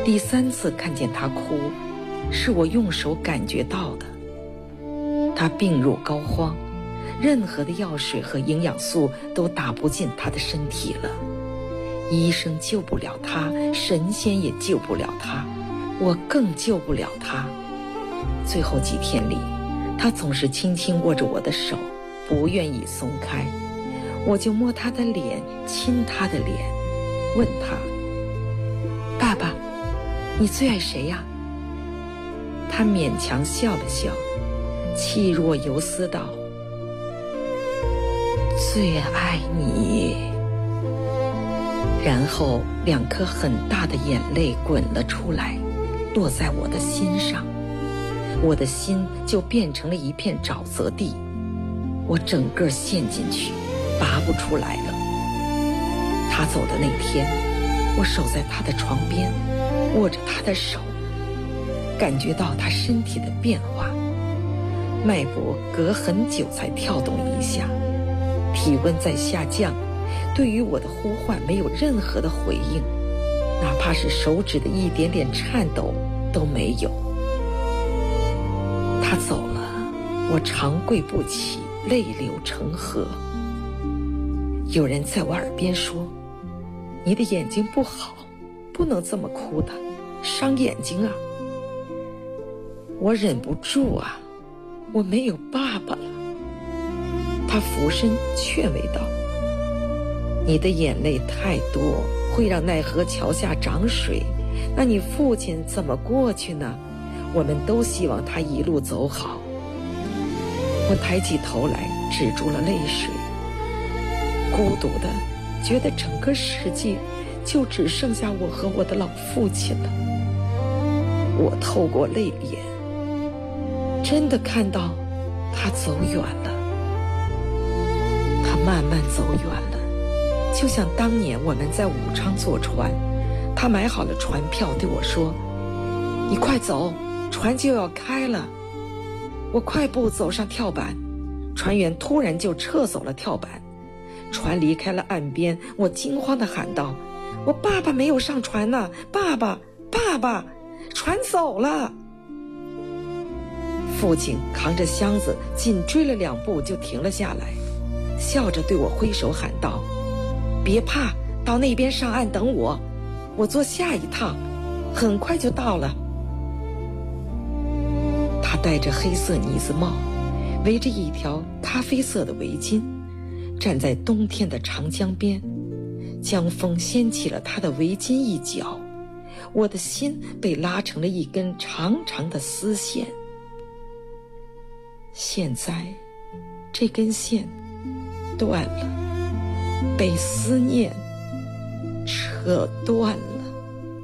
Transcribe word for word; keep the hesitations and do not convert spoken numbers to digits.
第三次看见他哭，是我用手感觉到的。他病入膏肓，任何的药水和营养素都打不进他的身体了。医生救不了他，神仙也救不了他，我更救不了他。最后几天里，他总是轻轻握着我的手，不愿意松开。我就摸他的脸，亲他的脸，问他：爸爸，你最爱谁呀？他勉强笑了笑，气若游丝道：最爱你。然后两颗很大的眼泪滚了出来，落在我的心上，我的心就变成了一片沼泽地，我整个陷进去，拔不出来了。他走的那天，我守在他的床边，握着他的手，感觉到他身体的变化，脉搏隔很久才跳动一下，体温在下降，对于我的呼唤没有任何的回应，哪怕是手指的一点点颤抖都没有。他走了，我长跪不起，泪流成河。有人在我耳边说：你的眼睛不好，不能这么哭的，伤眼睛啊。我忍不住啊，我没有爸爸了。他俯身劝慰道：你的眼泪太多，会让奈何桥下涨水，那你父亲怎么过去呢？我们都希望他一路走好。我抬起头来，止住了泪水，孤独的觉得整个世界就只剩下我和我的老父亲了。我透过泪眼，真的看到他走远了。他慢慢走远了，就像当年我们在武昌坐船，他买好了船票对我说：你快走，船就要开了。我快步走上跳板，船员突然就撤走了跳板，船离开了岸边，我惊慌地喊道：我爸爸没有上船呢，爸爸，爸爸，船走了。父亲扛着箱子紧追了两步就停了下来，笑着对我挥手喊道：别怕，到那边上岸等我，我坐下一趟，很快就到了。他戴着黑色呢子帽，围着一条咖啡色的围巾，站在冬天的长江边，江风掀起了他的围巾一角，我的心被拉成了一根长长的丝线。现在这根线断了，被思念扯断了。